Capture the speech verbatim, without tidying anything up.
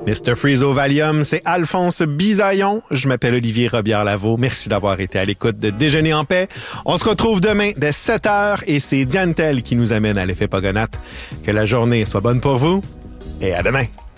mister Freeze au Valium, c'est Alphonse Bisaillon. Je m'appelle Olivier Robillard-Lavaux. Merci d'avoir été à l'écoute de Déjeuner en paix. On se retrouve demain dès sept heures et c'est Diane Tell qui nous amène à l'effet Pogonate. Que la journée soit bonne pour vous et à demain.